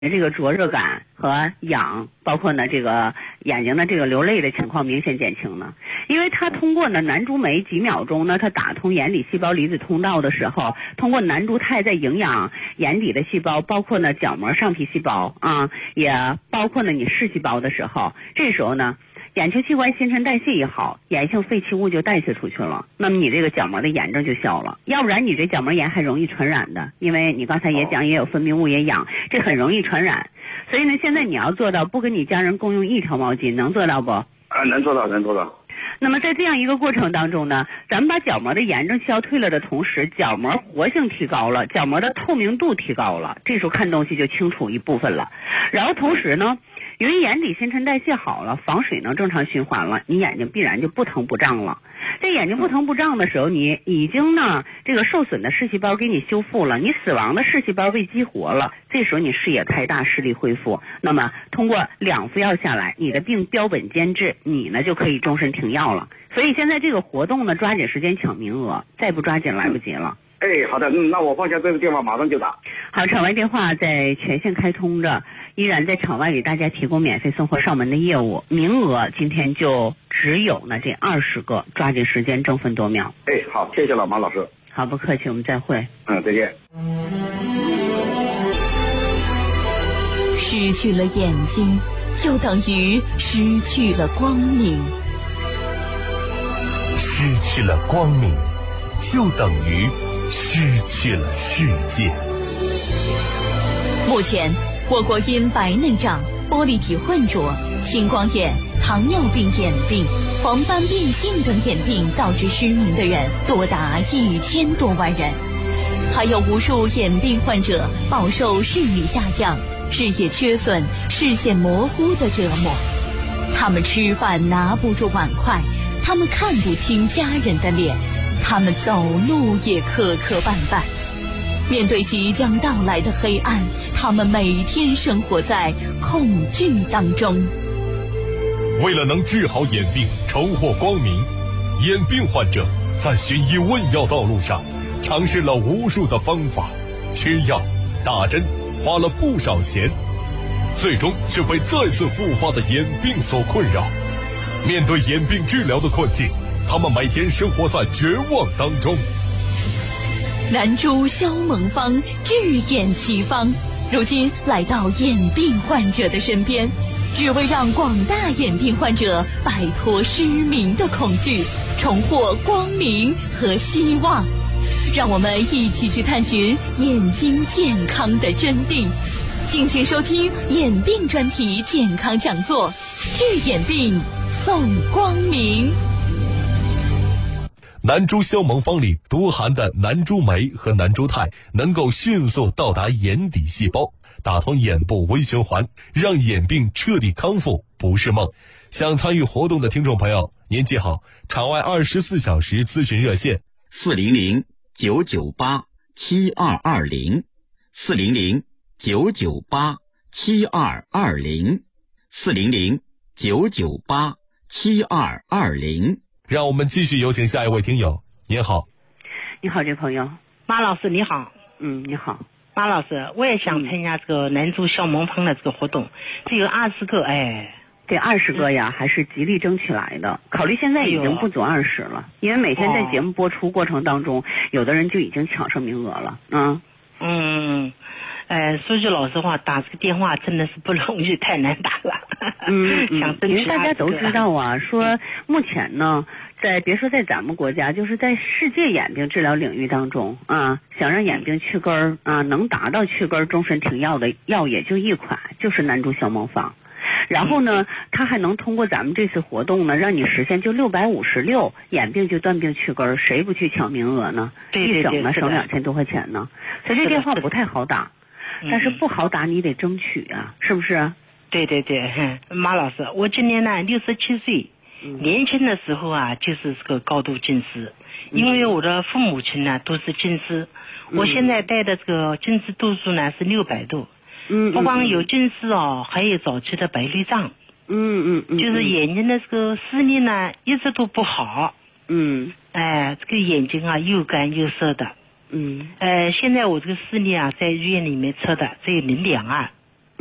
这个灼热感和痒，包括呢这个眼睛的这个流泪的情况明显减轻呢？因为它通过呢南珠酶几秒钟呢，它打通眼底细胞离子通道的时候，通过南珠肽在营养眼底的细胞，包括呢角膜上皮细胞啊，也包括呢你视细胞的时候，这时候呢眼球器官新陈代谢一好，炎性废弃物就代谢出去了，那么你这个角膜的炎症就消了。要不然你这角膜炎还容易传染的，因为你刚才也讲也有分泌物也痒，这很容易传染。所以呢，现在你要做到不跟你家人共用一条毛巾，能做到不？ 能做到，能做到。 那么在这样一个过程当中呢，咱们把角膜的炎症消退了的同时，角膜活性提高了，角膜的透明度提高了，这时候看东西就清楚一部分了。然后同时呢，由于眼底新陈代谢好了，房水能正常循环了，你眼睛必然就不疼不胀了。这眼睛不疼不胀的时候，你已经呢这个受损的视细胞给你修复了，你死亡的视细胞被激活了，这时候你视野开大，视力恢复。那么通过2副药下来，你的病标本兼治，你呢就可以终身停药了。所以现在这个活动呢，抓紧时间抢名额，再不抓紧来不及了。 好的，那我放下这个电话，马上就打。 好，场外电话在全线开通着，依然在场外给大家提供免费送货上门的业务，名额今天就只有呢这20个，抓紧时间争分夺秒。 好，谢谢老马老师。 好，不客气，我们再会。 再见。 失去了眼睛，就等于失去了光明； 失去了光明，就等于失去了世界。 目前，我国因白内障、玻璃体混浊、青光眼、糖尿病眼病、黄斑变性等眼病导致失明的人多达1000多万人，还有无数眼病患者饱受视力下降、视野缺损、视线模糊的折磨。他们吃饭拿不住碗筷，他们看不清家人的脸，他们走路也磕磕绊绊。面对即将到来的黑暗，他们每天生活在恐惧当中。 为了能治好眼病，重获光明，眼病患者在寻医问药道路上尝试了无数的方法，吃药、打针，花了不少钱，最终却被再次复发的眼病所困扰。面对眼病治疗的困境，他们每天生活在绝望当中。 南珠消蒙方治眼奇方，如今来到眼病患者的身边，只为让广大眼病患者摆脱失明的恐惧，重获光明和希望。让我们一起去探寻眼睛健康的真谛。敬请收听眼病专题健康讲座，治眼病送光明。 南珠消蒙方里多含的南珠酶和南珠肽能够迅速到达眼底细胞，打通眼部微循环，让眼病彻底康复不是梦。想参与活动的听众朋友，您记好场外24小时咨询热线 400-998-7220 400-998-7220 400-998-7220。 让我们继续有请下一位听友。您好。 你好，这朋友。 马老师你好。 你好。 马老师，我也想参加这个南珠消蒙方的这个活动，这有20个， 这20个呀，还是极力争取来的。考虑现在已经不足20了，因为每天在节目播出过程当中，有的人就已经抢上名额了。 说句老实话，打这个电话真的是不容易，太难打了。 因为大家都知道啊，说目前呢，别说在咱们国家，就是在世界眼病治疗领域当中啊，想让眼病去根儿啊，能达到去根儿终身停药的药也就一款，就是南珠消蒙方。然后呢，它还能通过咱们这次活动呢，让你实现就656，眼病就断病去根儿，谁不去抢名额呢？一省呢省2000多块钱呢，所以这电话不太好打。但是不好打，你得争取啊，是不是？ 对，马老师，我今年呢67岁，年轻的时候啊，就是这个高度近视，因为我的父母亲呢都是近视，我现在戴的这个近视度数呢是600度，不光有近视哦，还有早期的白内障，就是眼睛的这个视力呢一直都不好，这个眼睛啊又干又涩的。现在我这个视力啊，在医院里面测的只有0.2，